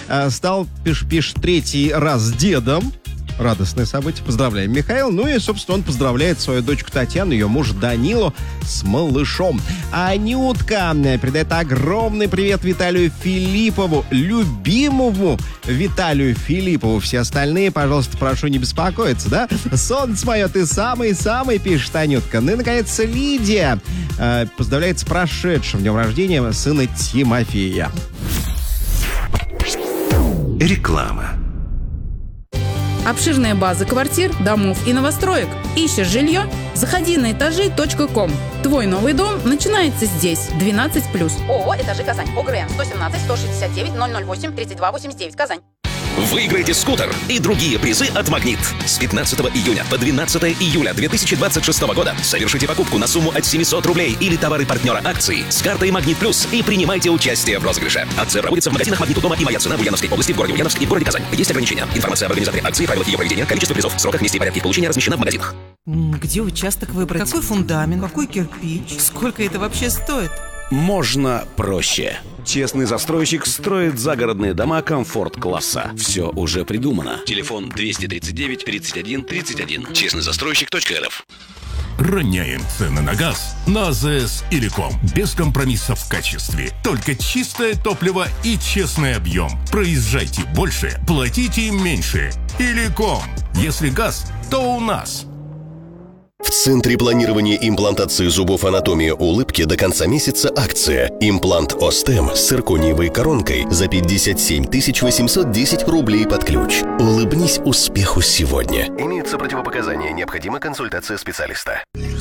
Стал, пишет, третий раз дедом. Радостное событие. Поздравляем, Михаил. Ну и, собственно, он поздравляет свою дочку Татьяну, ее мужа Данилу с малышом. А Анютка передает огромный привет Виталию Филиппову, любимому Виталию Филиппову. Все остальные, пожалуйста, прошу не беспокоиться, да? Солнце мое, ты самый-самый, пишет Анютка. Ну и, наконец, Лидия поздравляет с прошедшим днем рождения сына Тимофея. Реклама. Обширная база квартир, домов и новостроек. Ищешь жилье? Заходи на этажи.ком. Твой новый дом начинается здесь. 12+. ООО «Этажи Казань». ОГРН 117 169 008 32 89 Казань. Выиграйте скутер и другие призы от «Магнит». С 15 июня по 12 июля 2026 года совершите покупку на сумму от 700 рублей или товары партнера акции с картой «Магнит Плюс» и принимайте участие в розыгрыше. Акция проводится в магазинах «Магнит» у дома и «Моя цена» в Ульяновской области, в городе Ульяновск и в городе Казань. Есть ограничения. Информация об организаторе акции, правилах ее проведения, количество призов, сроках, месте и порядке их получения размещена в магазинах. Где участок выбрать? Какой фундамент? Какой кирпич? Сколько это вообще стоит? Можно проще. Честный застройщик строит загородные дома комфорт-класса. Все уже придумано. Телефон 239 31 31. Честныйзастройщик.рф. Роняем цены на газ на АЗС Иликом. Без компромиссов в качестве. Только чистое топливо и честный объем. Проезжайте больше, платите меньше. Иликом. Если газ, то у нас. В Центре планирования и имплантации зубов «Анатомия улыбки» до конца месяца акция. Имплант Остем с циркониевой коронкой за 57 810 рублей под ключ. Улыбнись успеху сегодня. Имеются противопоказания. Необходима консультация специалиста.